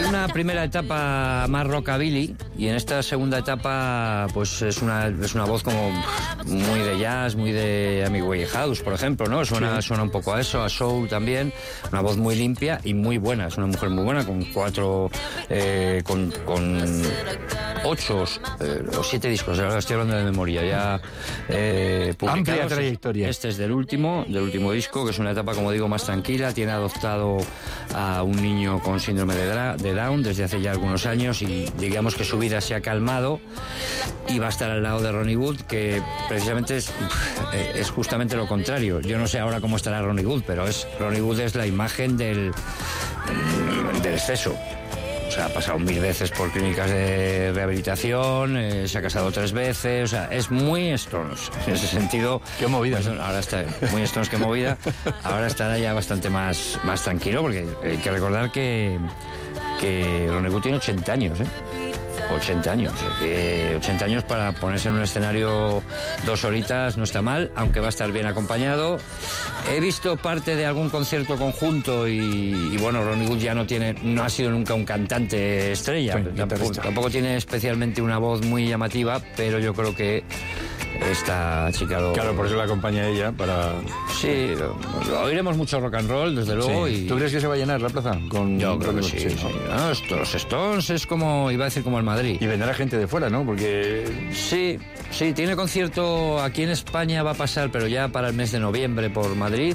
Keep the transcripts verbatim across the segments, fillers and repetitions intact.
una primera etapa más rockabilly y en esta segunda etapa pues es una es una voz como muy de jazz, muy de Amy Winehouse, por ejemplo, ¿no? Suena, sí. suena un poco a eso, a soul también, una voz muy limpia y muy buena, es una mujer muy buena, con cuatro, eh, con, con ocho eh, o siete discos, ahora estoy hablando de memoria, ya eh, publicados. Amplia trayectoria. Este es del último, del último disco, que es una etapa, como digo, más tranquila, tiene adoptado a un niño con síndrome de, de Down desde hace ya algunos años y digamos que su vida se ha calmado y va a estar al lado de Ronnie Wood, que precisamente es, es justamente lo contrario. Yo no sé ahora cómo estará Ronnie Wood, pero es Ronnie Wood es la imagen del, del exceso. O sea, ha pasado mil veces por clínicas de rehabilitación, eh, se ha casado tres veces, o sea, es muy Stones. En ese sentido... Qué movida. Pues, ¿no? Ahora está muy Stones, qué movida. Ahora estará ya bastante más, más tranquilo, porque hay que recordar que, que Ronnie Wood tiene ochenta años, ¿eh? ochenta años. Eh, ochenta años para ponerse en un escenario dos horitas no está mal, aunque va a estar bien acompañado. He visto parte de algún concierto conjunto y, y bueno, Ronnie Wood ya no tiene, no ha sido nunca un cantante estrella. Sí, tampoco, tampoco tiene especialmente una voz muy llamativa, pero yo creo que esta chica lo... Claro, por eso la acompaña ella para... Sí, oiremos mucho rock and roll, desde luego. Sí. Y... ¿Tú crees que se va a llenar la plaza? Con Yo creo que sí, sí. sí. No, esto, los Stones es como, iba a decir como el Madrid. Y vendrá gente de fuera, ¿no? Porque... Sí, sí, tiene concierto aquí en España, va a pasar, pero ya para el mes de noviembre por Madrid.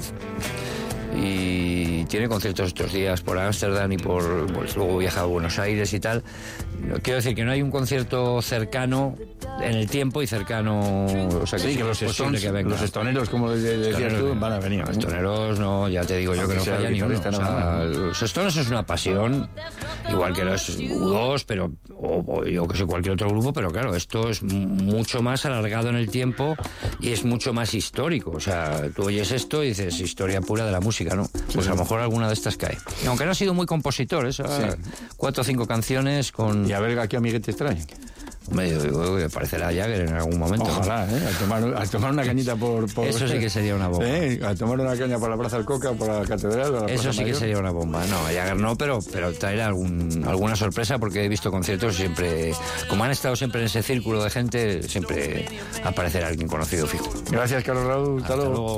Y tiene conciertos estos días por Ámsterdam y por... Pues luego viaja a Buenos Aires y tal. Quiero decir que no hay un concierto cercano en el tiempo y cercano... O sea, que sí, que los Stones, que venga. los estoneros, como decías tú, van a venir. Los estoneros, no, ya te digo yo que no falla ni uno. O sea, los Stones es una pasión, igual que los U dos, pero... O, o yo que sé, cualquier otro grupo, pero claro, esto es mucho más alargado en el tiempo y es mucho más histórico. O sea, tú oyes esto y dices, historia pura de la música, ¿no? Pues a lo mejor alguna de estas cae. Aunque no ha sido muy compositor, ¿eh? Sí. Cuatro o cinco canciones con... Y a ver a qué amiguetes trae. Hombre, yo digo que aparecerá Jagger en algún momento. Ojalá, ¿eh? A tomar, a tomar una cañita por, por... Eso sí que sería una bomba. ¿Eh? A tomar una caña por la Plaza del Coca, por la Catedral... O la Eso Plaza sí Mayor. Que sería una bomba. No, Jagger no, pero, pero traerá algún, alguna sorpresa porque he visto conciertos siempre... Como han estado siempre en ese círculo de gente, siempre aparecerá alguien conocido fijo. Gracias, Carlos Raúl. Hasta, Hasta luego. luego.